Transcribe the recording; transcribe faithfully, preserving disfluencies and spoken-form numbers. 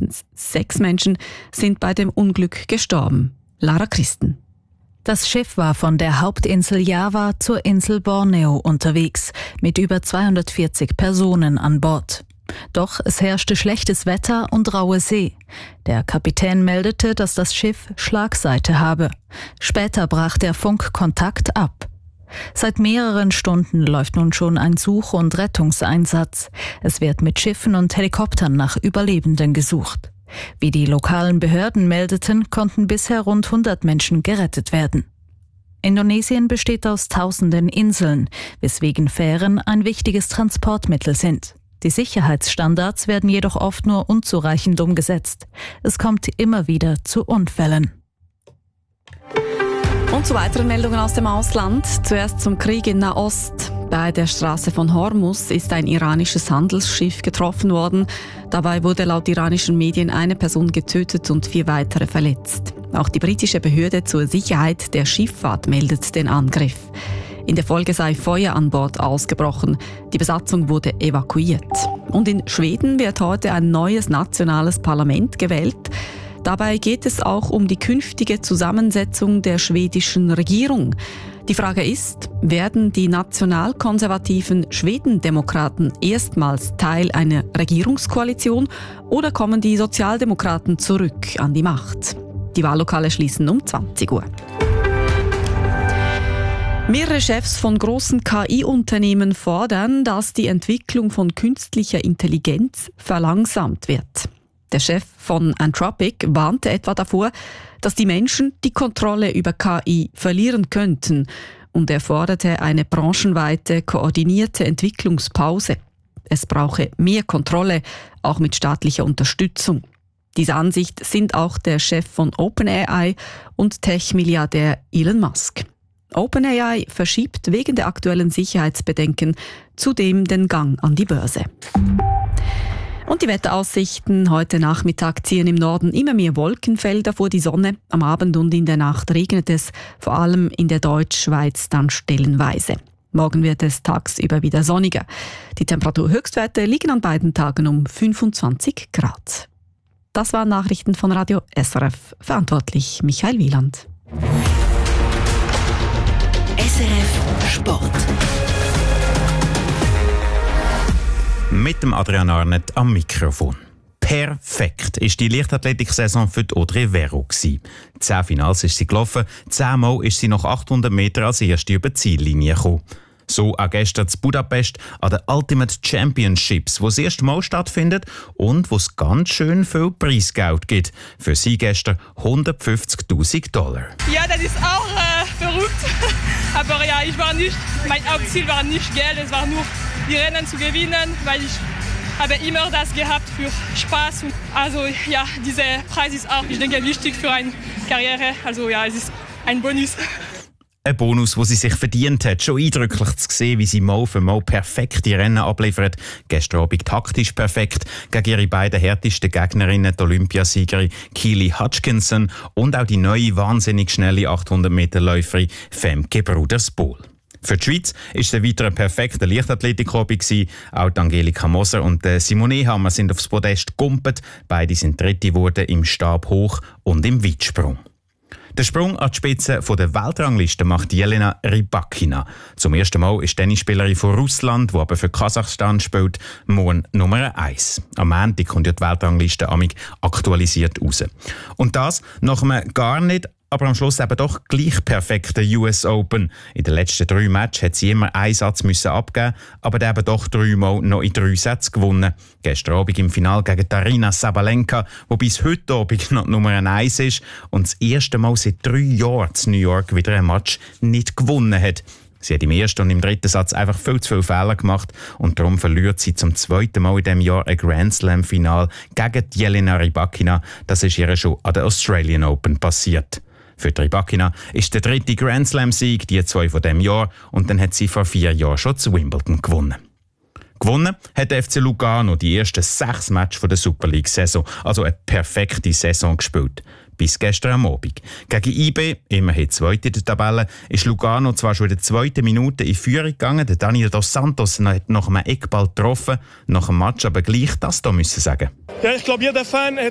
Mindestens sechs Menschen sind bei dem Unglück gestorben. Lara Christen. Das Schiff war von der Hauptinsel Java zur Insel Borneo unterwegs, mit über zweihundertvierzig Personen an Bord. Doch es herrschte schlechtes Wetter und raue See. Der Kapitän meldete, dass das Schiff Schlagseite habe. Später brach der Funkkontakt ab. Seit mehreren Stunden läuft nun schon ein Such- und Rettungseinsatz. Es wird mit Schiffen und Helikoptern nach Überlebenden gesucht. Wie die lokalen Behörden meldeten, konnten bisher rund hundert Menschen gerettet werden. Indonesien besteht aus tausenden Inseln, weswegen Fähren ein wichtiges Transportmittel sind. Die Sicherheitsstandards werden jedoch oft nur unzureichend umgesetzt. Es kommt immer wieder zu Unfällen. Und zu weiteren Meldungen aus dem Ausland. Zuerst zum Krieg in Nahost. Bei der Straße von Hormuz ist ein iranisches Handelsschiff getroffen worden. Dabei wurde laut iranischen Medien eine Person getötet und vier weitere verletzt. Auch die britische Behörde zur Sicherheit der Schifffahrt meldet den Angriff. In der Folge sei Feuer an Bord ausgebrochen. Die Besatzung wurde evakuiert. Und in Schweden wird heute ein neues nationales Parlament gewählt. Dabei geht es auch um die künftige Zusammensetzung der schwedischen Regierung. Die Frage ist, werden die nationalkonservativen Schwedendemokraten erstmals Teil einer Regierungskoalition oder kommen die Sozialdemokraten zurück an die Macht? Die Wahllokale schließen um zwanzig Uhr. Mehrere Chefs von großen K I-Unternehmen fordern, dass die Entwicklung von künstlicher Intelligenz verlangsamt wird. Der Chef von Anthropic warnte etwa davor, dass die Menschen die Kontrolle über K I verlieren könnten, und er forderte eine branchenweite, koordinierte Entwicklungspause. Es brauche mehr Kontrolle, auch mit staatlicher Unterstützung. Dieser Ansicht sind auch der Chef von OpenAI und Tech-Milliardär Elon Musk. OpenAI verschiebt wegen der aktuellen Sicherheitsbedenken zudem den Gang an die Börse. Und die Wetteraussichten: Heute Nachmittag ziehen im Norden immer mehr Wolkenfelder vor die Sonne. Am Abend und in der Nacht regnet es, vor allem in der Deutschschweiz dann stellenweise. Morgen wird es tagsüber wieder sonniger. Die Temperaturhöchstwerte liegen an beiden Tagen um fünfundzwanzig Grad. Das waren Nachrichten von Radio S R F. Verantwortlich Michael Wieland. S R F Sport. Mit dem Adrian Arnett am Mikrofon. Perfekt ist die Leichtathletik-Saison für die Audrey Vero gewesen. Zehn Finals ist sie gelaufen, zehnmal ist sie nach achthundert Metern als erste über die Ziellinie gekommen. So auch gestern in Budapest an den Ultimate Championships, wo das erste Mal stattfindet und wo es ganz schön viel Preisgeld gibt. Für sie gestern hundertfünfzigtausend Dollar. Ja, das ist auch äh, verrückt. Aber ja, ich war nicht, mein Hauptziel war nicht Geld, es war nur die Rennen zu gewinnen, weil ich habe immer das gehabt für Spaß. Also ja, dieser Preis ist auch, ich denke, wichtig für eine Karriere. Also ja, es ist ein Bonus. Ein Bonus, den sie sich verdient hat. Schon eindrücklich zu sehen, wie sie Mal für Mal perfekte Rennen abliefert. Gestern Abend taktisch perfekt gegen ihre beiden härtesten Gegnerinnen, die Olympiasiegerin Keely Hutchinson und auch die neue, wahnsinnig schnelle achthundert Meter Läuferin Femke Bruders-Bol. Für die Schweiz war es ein weiterer perfekter Leichtathletik-Abend. Auch Angelika Moser und Simone Hammer sind aufs Podest gegumpelt. Beide sind Dritte geworden im Stab hoch und im Weitsprung. Der Sprung an die Spitze der Weltrangliste macht Jelena Rybakina. Zum ersten Mal ist die Tennisspielerin von Russland, die aber für Kasachstan spielt, morgen Nummer eins. Am Montag kommt ja die Weltrangliste amig aktualisiert raus. Und das nach einem gar nicht, aber am Schluss eben doch gleich perfekten U S Open. In den letzten drei Matches hat sie immer einen Satz müssen abgeben, aber der eben doch dreimal noch in drei Sätzen gewonnen. Gestern Abend im Finale gegen Aryna Sabalenka, die bis heute Abend noch Nummer eins ist und das erste Mal seit drei Jahren in New York wieder ein Match nicht gewonnen hat. Sie hat im ersten und im dritten Satz einfach viel zu viele Fehler gemacht und darum verliert sie zum zweiten Mal in diesem Jahr ein Grand Slam-Final gegen Jelena Rybakina. Das ist ihr schon an der Australian Open passiert. Für die Rybakina ist der dritte Grand Slam-Sieg, die zwei von diesem Jahr, und dann hat sie vor vier Jahren schon zu Wimbledon gewonnen. Gewonnen hat der F C Lugano die ersten sechs Matches der Super League-Saison, also eine perfekte Saison gespielt. Bis gestern am Abend. Gegen I B, immerhin Zweite in der Tabelle, ist Lugano zwar schon in der zweiten Minute in Führung gegangen. Der Daniel dos Santos hat nach einem Eckball getroffen, nach dem Match aber gleich das da müssen sagen. Ja, ich glaube, jeder Fan hat